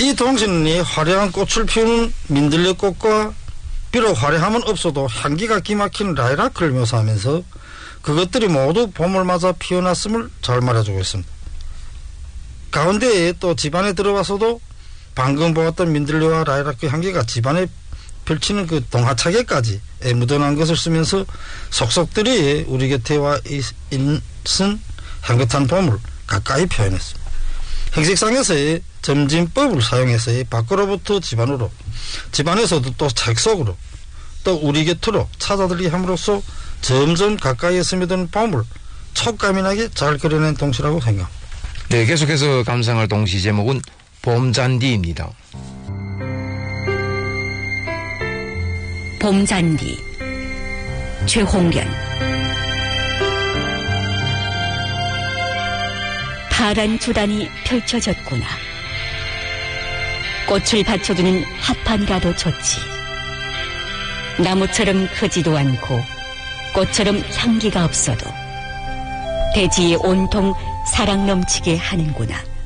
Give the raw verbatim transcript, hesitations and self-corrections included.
이 동시는 화려한 꽃을 피우는 민들레꽃과 비록 화려함은 없어도 향기가 기막힌 라이라크를 묘사하면서 그것들이 모두 봄을 맞아 피어났음을 잘 말해주고 있습니다. 가운데에 또 집안에 들어와서도 방금 보았던 민들레와 라이라크 향기가 집안에 펼치는 그 동화차게까지 묻어난 것을 쓰면서 속속들이 우리 곁에 와 있는 향긋한 봄을 가까이 표현했습니다. 행식상에서의 점진법을 사용해서 밖으로부터 집안으로, 집안에서도 또 책 속으로, 또 우리 곁으로 찾아들이 함으로써 점점 가까이에 스며드는 봄을 촉감이 나게 잘 그려낸 동시라고 생각합니다. 네, 계속해서 감상할 동시 제목은 봄잔디입니다. 봄잔디 최홍련. 파란 주단이 펼쳐졌구나. 꽃을 받쳐주는 합판이라도 좋지. 나무처럼 크지도 않고 꽃처럼 향기가 없어도 대지에 온통 사랑 넘치게 하는구나.